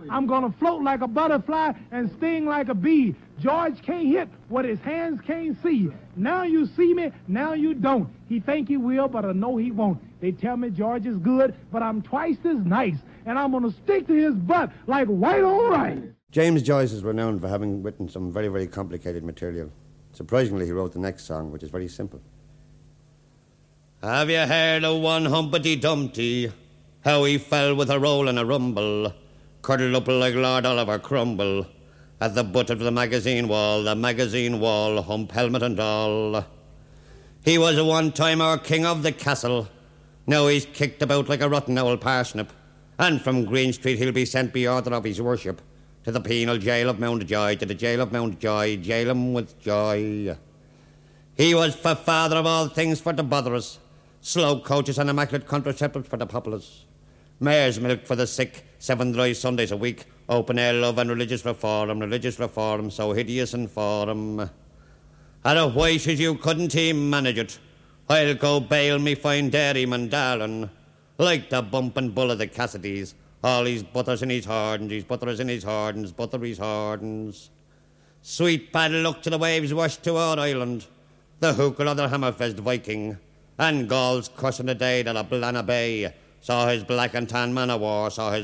I'm gonna float like a butterfly and sting like a bee. George can't hit what his hands can't see. Now you see me, now you don't. He think he will, but I know he won't. They tell me George is good, but I'm twice as nice, and I'm gonna stick to his butt like white on rice. James Joyce is renowned for having written some very, very complicated material. Surprisingly, he wrote the next song, which is very simple. Have you heard of one Humpty Dumpty? How he fell with a roll and a rumble, cuddled up like Lord Oliver Crumble, at the butt of the magazine wall, hump, helmet and all. He was a one-time our king of the castle. Now he's kicked about like a rotten old parsnip, and from Green Street he'll be sent by order of his worship to the penal jail of Mountjoy, to the jail of Mountjoy, jail him with joy. He was for father of all things for the botherers, slow coaches and immaculate contraceptives for the populace, mare's milk for the sick, 7 dry Sundays a week, open air love and religious reform, so hideous and foreign. And a wish as you couldn't he manage it, I'll go bail me fine dairyman darling, like the bumpin' bull of the Cassidys, all his butters in his hardens, butter his hardens. Sweet bad luck to the waves washed to our island, the hooker of the Hammerfest Viking, and Gauls cursing the day that a Blana Bay saw his black and tan man of war in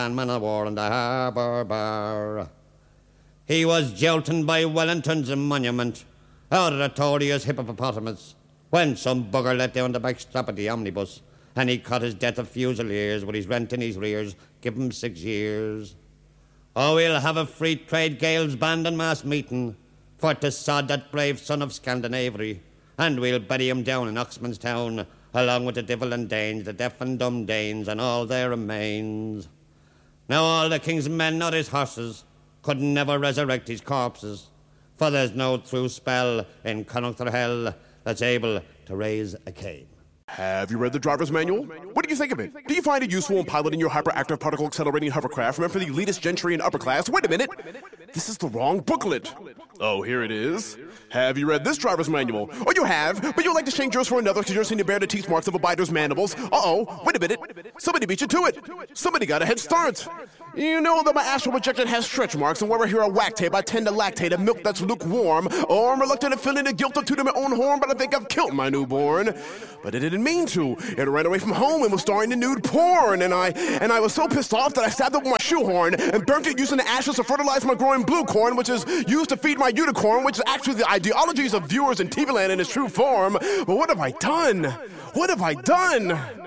the harbour bar. He was jolting by Wellington's monument, out of the Tory's hippopotamus, when some bugger let down the back strap of the omnibus, and he cut his death of Fusiliers with his rent in his rears, give him 6 years. Oh, we'll have a free trade Gales band and mass meeting for to sod that brave son of Scandinavia, and we'll bury him down in Oxman's town, along with the devil and Danes, the deaf and dumb Danes, and all their remains. Now all the king's men, not his horses, could never resurrect his corpses, for there's no true spell in Connacht or hell that's able to raise a cane. Have you read the driver's manual? What do you think of it? Do you find it useful in piloting your hyperactive particle accelerating hovercraft meant for the elitist gentry and upper class? Wait a minute! This is the wrong booklet. Oh, here it is. Have you read this driver's manual? Oh, you have, but you'd like to change yours for another because you're seeing to bear the teeth marks of a bider's mandibles. Uh-oh, wait a minute. Somebody beat you to it. Somebody got a head start. You know that my astral projection has stretch marks, and where I hear a whack tape, I tend to lactate a milk that's lukewarm. Oh, I'm reluctant to feel in the guilt of tooting my own horn, but I think I've killed my newborn. But it didn't mean to. It ran away from home and was starring in nude porn, and I was so pissed off that I stabbed it with my shoehorn and burnt it using the ashes to fertilize my growing blue corn, which is used to feed my unicorn, which is actually the ideologies of viewers in TV land in its true form. But what have I done? What have I done?